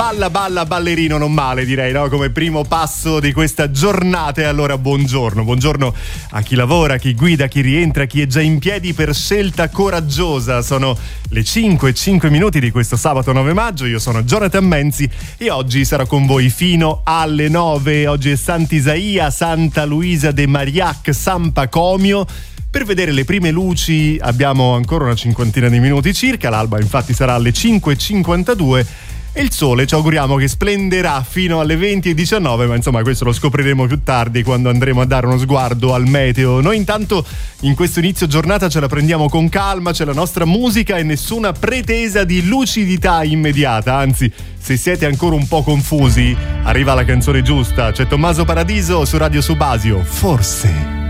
balla ballerino, non male direi, no? Come primo passo di questa giornata. E allora buongiorno a chi lavora, chi guida, chi rientra, chi è già in piedi per scelta coraggiosa. Sono le 5:05 di questo sabato 9 maggio, io sono Jonathan Menzi e oggi sarò con voi fino alle 9. Oggi è Sant'Isaia, Santa Luisa de Marillac, San Pacomio. Per vedere le prime luci abbiamo ancora una cinquantina di minuti circa, l'alba infatti sarà alle 5:52 e il sole ci auguriamo che splenderà fino alle 20:19, ma insomma questo lo scopriremo più tardi quando andremo a dare uno sguardo al meteo. Noi intanto in questo inizio giornata ce la prendiamo con calma, c'è la nostra musica e nessuna pretesa di lucidità immediata, anzi se siete ancora un po' confusi arriva la canzone giusta, c'è Tommaso Paradiso su Radio Subasio, forse.